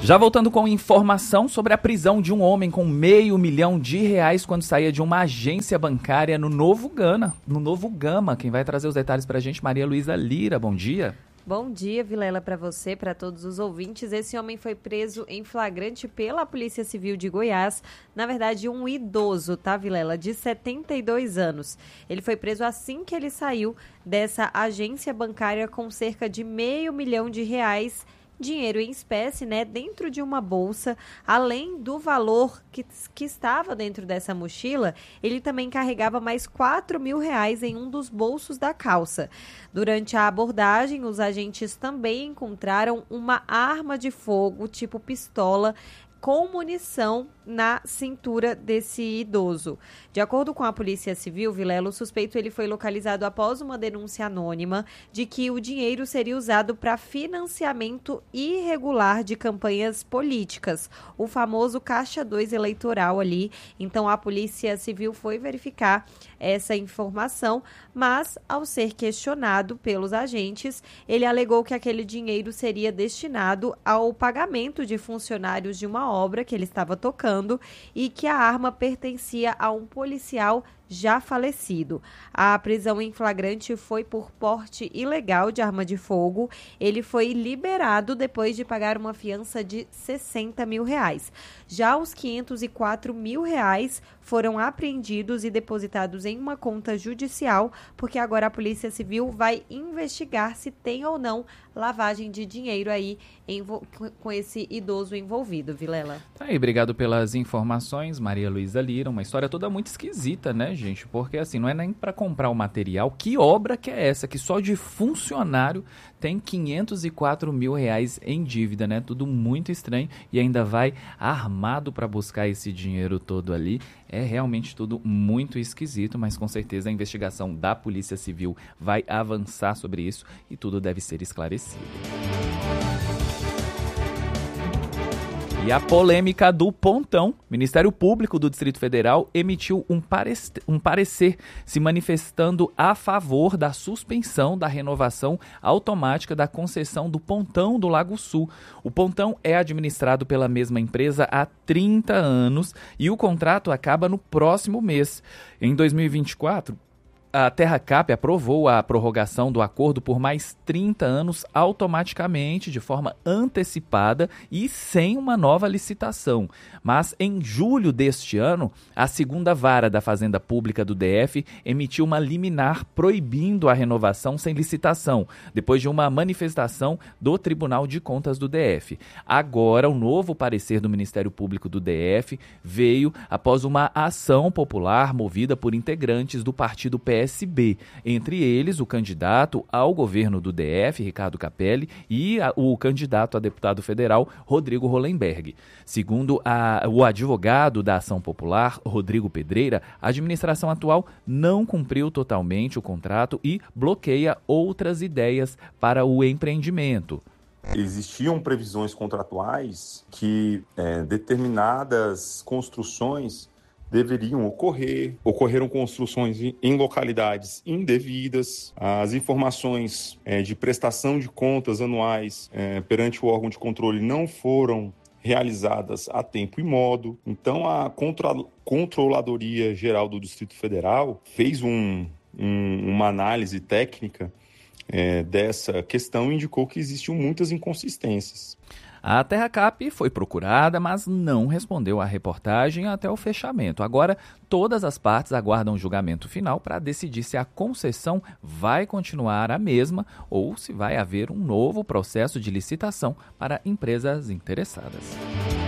Já voltando com informação sobre a prisão de um homem com R$500 mil quando saía de uma agência bancária no Novo Gama. Quem vai trazer os detalhes pra gente, Maria Luísa Lira. Bom dia. Bom dia, Vilela, para você, para todos os ouvintes. Esse homem foi preso em flagrante pela Polícia Civil de Goiás. Na verdade, um idoso, tá, Vilela? De 72 anos. Ele foi preso assim que ele saiu dessa agência bancária com cerca de R$500 mil, dinheiro em espécie, né, dentro de uma bolsa. Além do valor que estava dentro dessa mochila, ele também carregava mais R$4 mil em um dos bolsos da calça. Durante a abordagem, os agentes também encontraram uma arma de fogo tipo pistola com munição na cintura desse idoso. De acordo com a Polícia Civil, Vilela, o suspeito ele foi localizado após uma denúncia anônima de que o dinheiro seria usado para financiamento irregular de campanhas políticas, o famoso Caixa 2 eleitoral ali. Então, a Polícia Civil foi verificar essa informação, mas, ao ser questionado pelos agentes, ele alegou que aquele dinheiro seria destinado ao pagamento de funcionários de uma obra que ele estava tocando e que a arma pertencia a um policial já falecido. A prisão em flagrante foi por porte ilegal de arma de fogo. Ele foi liberado depois de pagar uma fiança de R$60 mil. Já os R$504 mil foram apreendidos e depositados em uma conta judicial, porque agora a Polícia Civil vai investigar se tem ou não lavagem de dinheiro aí com esse idoso envolvido, Vilela. Tá aí, obrigado pelas informações, Maria Luísa Lira. Uma história toda muito esquisita, né, gente? Porque assim, não é nem para comprar o material. Que obra que é essa? Que só de funcionário tem R$504 mil em dívida, né? Tudo muito estranho e ainda vai armado para buscar esse dinheiro todo ali. É realmente tudo muito esquisito, mas com certeza a investigação da Polícia Civil vai avançar sobre isso e tudo deve ser esclarecido. E a polêmica do Pontão. O Ministério Público do Distrito Federal emitiu um parecer se manifestando a favor da suspensão da renovação automática da concessão do Pontão do Lago Sul. O Pontão é administrado pela mesma empresa há 30 anos e o contrato acaba no próximo mês. Em 2024, a Terracap aprovou a prorrogação do acordo por mais 30 anos automaticamente, de forma antecipada e sem uma nova licitação. Mas em julho deste ano, a segunda vara da Fazenda Pública do DF emitiu uma liminar proibindo a renovação sem licitação, depois de uma manifestação do Tribunal de Contas do DF. Agora, o novo parecer do Ministério Público do DF veio após uma ação popular movida por integrantes do partido PSB, entre eles o candidato ao governo do DF, Ricardo Capelli, e o candidato a deputado federal, Rodrigo Hollenberg. Segundo o advogado da ação popular, Rodrigo Pedreira, a administração atual não cumpriu totalmente o contrato e bloqueia outras ideias para o empreendimento. Existiam previsões contratuais que determinadas construções deveriam ocorrer. Ocorreram construções em localidades indevidas. As informações de prestação de contas anuais perante o órgão de controle não foram realizadas a tempo e modo. Então, a Controladoria Geral do Distrito Federal fez uma análise técnica dessa questão e indicou que existiam muitas inconsistências. A Terracap foi procurada, mas não respondeu à reportagem até o fechamento. Agora, todas as partes aguardam o julgamento final para decidir se a concessão vai continuar a mesma ou se vai haver um novo processo de licitação para empresas interessadas.